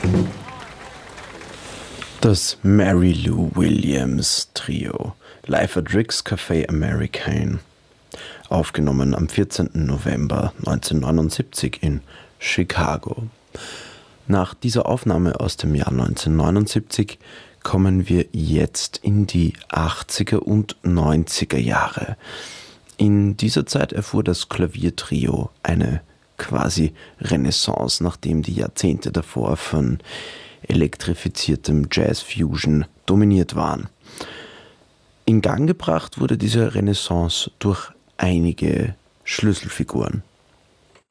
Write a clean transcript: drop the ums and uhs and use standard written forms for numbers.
Das Mary Lou Williams Trio, live at Rick's Café Americain, aufgenommen am 14. November 1979 in Chicago. Nach dieser Aufnahme aus dem Jahr 1979 kommen wir jetzt in die 80er und 90er Jahre. In dieser Zeit erfuhr das Klaviertrio eine quasi Renaissance, nachdem die Jahrzehnte davor von elektrifiziertem Jazz-Fusion dominiert waren. In Gang gebracht wurde diese Renaissance durch einige Schlüsselfiguren.